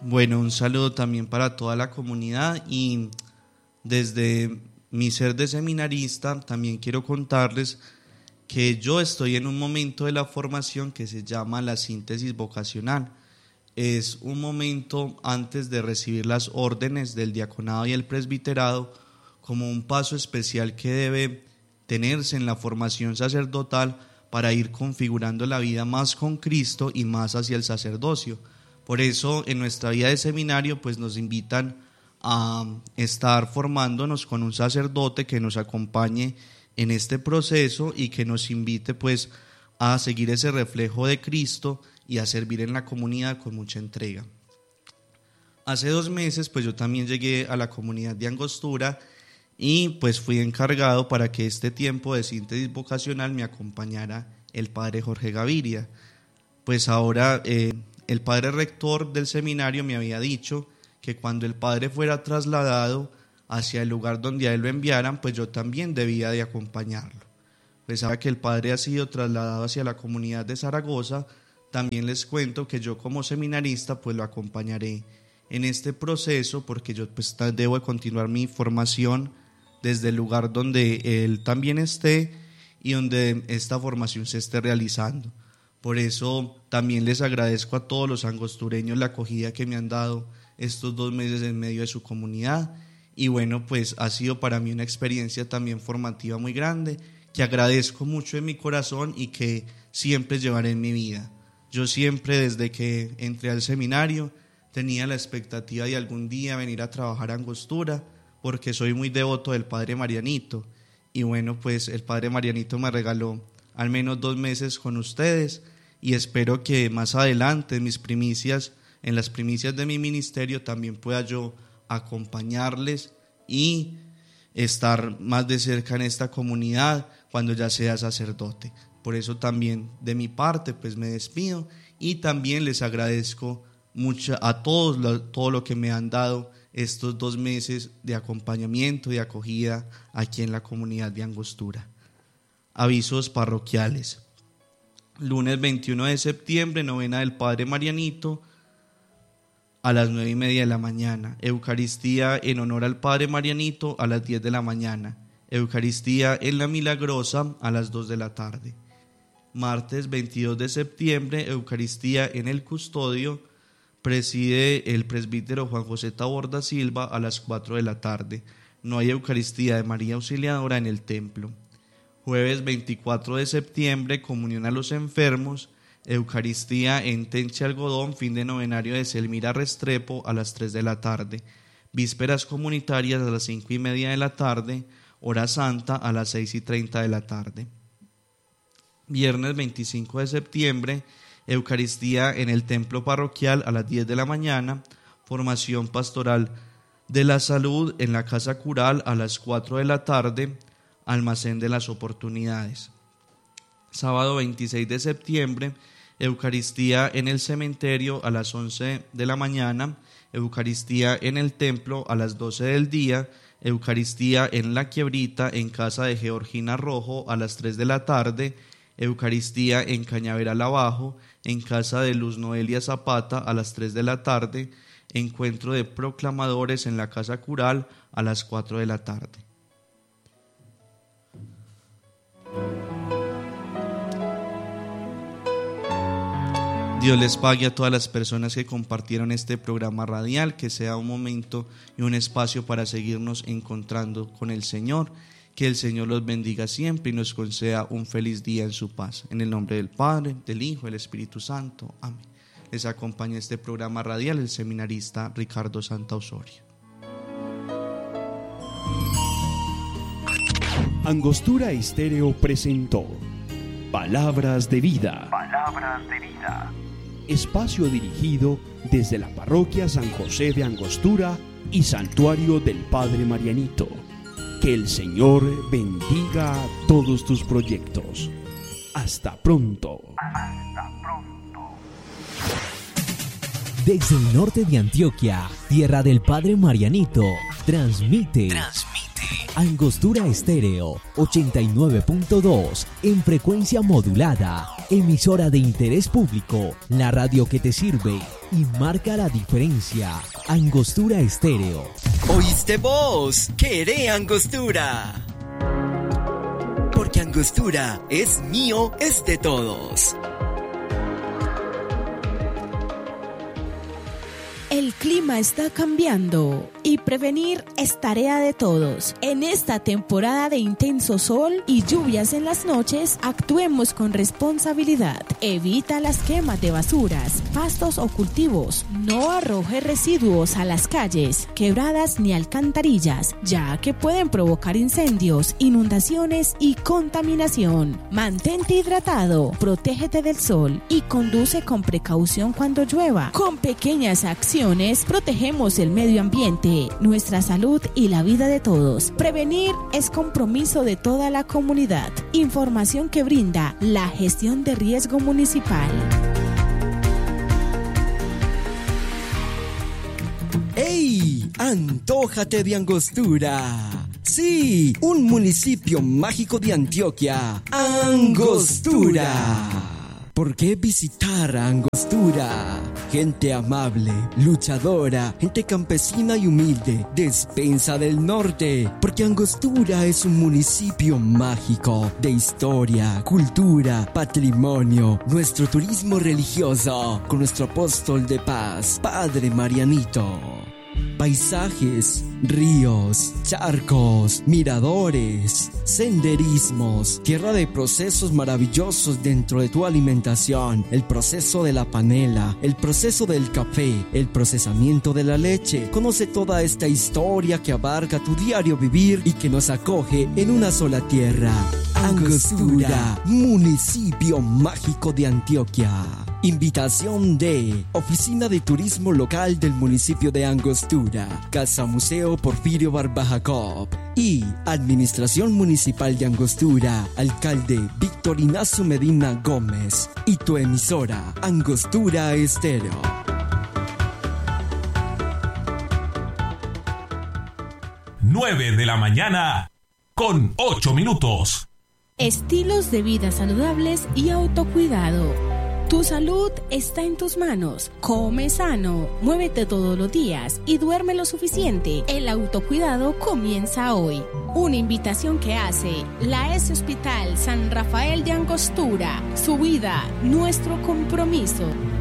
Bueno, un saludo también para toda la comunidad y desde mi ser de seminarista también quiero contarles que yo estoy en un momento de la formación que se llama la síntesis vocacional. Es un momento antes de recibir las órdenes del diaconado y el presbiterado, como un paso especial que debe tenerse en la formación sacerdotal para ir configurando la vida más con Cristo y más hacia el sacerdocio. Por eso en nuestra vida de seminario pues nos invitan a estar formándonos con un sacerdote que nos acompañe en este proceso y que nos invite pues a seguir ese reflejo de Cristo y a servir en la comunidad con mucha entrega. Hace 2 meses pues yo también llegué a la comunidad de Angostura y pues fui encargado para que este tiempo de síntesis vocacional me acompañara el padre Jorge Gaviria. Pues ahora el padre rector del seminario me había dicho que cuando el padre fuera trasladado hacia el lugar donde a él lo enviaran, pues yo también debía de acompañarlo. Pues ahora que el padre ha sido trasladado hacia la comunidad de Zaragoza, también les cuento que yo como seminarista pues lo acompañaré en este proceso, porque yo pues debo de continuar mi formación desde el lugar donde él también esté y donde esta formación se esté realizando. Por eso también les agradezco a todos los angostureños la acogida que me han dado estos 2 meses en medio de su comunidad. Y bueno, pues ha sido para mí una experiencia también formativa muy grande, que agradezco mucho en mi corazón y que siempre llevaré en mi vida. Yo siempre, desde que entré al seminario, tenía la expectativa de algún día venir a trabajar a Angostura, porque soy muy devoto del Padre Marianito. Y bueno, pues el Padre Marianito me regaló al menos 2 meses con ustedes y espero que más adelante en las primicias de mi ministerio también pueda yo acompañarles y estar más de cerca en esta comunidad cuando ya sea sacerdote. Por eso también de mi parte pues me despido y también les agradezco mucho a todos todo lo que me han dado estos 2 meses de acompañamiento y acogida aquí en la comunidad de Angostura. Avisos parroquiales. Lunes 21 de septiembre, novena del Padre Marianito, a las 9:30 de la mañana. Eucaristía en honor al Padre Marianito a las 10 de la mañana. Eucaristía en la Milagrosa a las 2 de la tarde. Martes 22 de septiembre, Eucaristía en el Custodio. Preside el presbítero Juan José Taborda Silva a las 4 de la tarde. No hay Eucaristía de María Auxiliadora en el templo. Jueves 24 de septiembre, comunión a los enfermos. Eucaristía en Tenche Algodón, fin de novenario de Selmira Restrepo a las 3 de la tarde. Vísperas comunitarias a las 5:30 de la tarde. Hora Santa a las 6:30 de la tarde. Viernes 25 de septiembre, Eucaristía en el templo parroquial a las 10 de la mañana. Formación pastoral de la salud en la casa cural a las 4 de la tarde. Almacén de las oportunidades. Sábado 26 de septiembre, Eucaristía en el cementerio a las 11 de la mañana, Eucaristía en el templo a las 12 del día, Eucaristía en la Quiebrita en casa de Georgina Rojo a las 3 de la tarde, Eucaristía en Cañaveral Abajo en casa de Luz Noelia Zapata a las 3 de la tarde, encuentro de proclamadores en la casa cural a las 4 de la tarde. Dios les pague a todas las personas que compartieron este programa radial, que sea un momento y un espacio para seguirnos encontrando con el Señor. Que el Señor los bendiga siempre y nos conceda un feliz día en su paz. En el nombre del Padre, del Hijo y del Espíritu Santo. Amén. Les acompaña este programa radial el seminarista Ricardo Santa Osorio. Angostura Estéreo presentó Palabras de Vida. Palabras de Vida. Espacio dirigido desde la parroquia San José de Angostura y Santuario del Padre Marianito. Que el Señor bendiga todos tus proyectos. Hasta pronto. Hasta pronto. Desde el norte de Antioquia, tierra del Padre Marianito, transmite Angostura Estéreo 89.2 en frecuencia modulada. Emisora de interés público, la radio que te sirve y marca la diferencia. Angostura Estéreo. ¿Oíste vos? ¡Queré Angostura! Porque Angostura es mío, es de todos. El clima está cambiando y prevenir es tarea de todos. En esta temporada de intenso sol y lluvias en las noches, actuemos con responsabilidad. Evita las quemas de basuras, pastos o cultivos. No arroje residuos a las calles, quebradas ni alcantarillas, ya que pueden provocar incendios, inundaciones y contaminación. Mantente hidratado, protégete del sol y conduce con precaución cuando llueva. Con pequeñas acciones protegemos el medio ambiente, nuestra salud y la vida de todos. Prevenir es compromiso de toda la comunidad. Información que brinda la Gestión de Riesgo Municipal. ¡Ey! ¡Antójate de Angostura! Sí, un municipio mágico de Antioquia, Angostura. ¿Por qué visitar a Angostura? Gente amable, luchadora, gente campesina y humilde, despensa del norte. Porque Angostura es un municipio mágico de historia, cultura, patrimonio, nuestro turismo religioso, con nuestro apóstol de paz, Padre Marianito. Paisajes, ríos, charcos, miradores, senderismos, tierra de procesos maravillosos dentro de tu alimentación, el proceso de la panela, el proceso del café, el procesamiento de la leche. Conoce toda esta historia que abarca tu diario vivir y que nos acoge en una sola tierra. Angostura, municipio mágico de Antioquia. Invitación de Oficina de Turismo Local del municipio de Angostura, Casa Museo Porfirio Barba Jacob y Administración Municipal de Angostura, Alcalde Víctor Ignacio Medina Gómez y tu emisora Angostura Estéreo. Nueve de la mañana con 8 minutos. Estilos de vida saludables y autocuidado. Tu salud está en tus manos. Come sano, muévete todos los días y duerme lo suficiente. El autocuidado comienza hoy. Una invitación que hace la S Hospital San Rafael de Angostura. Su vida, nuestro compromiso.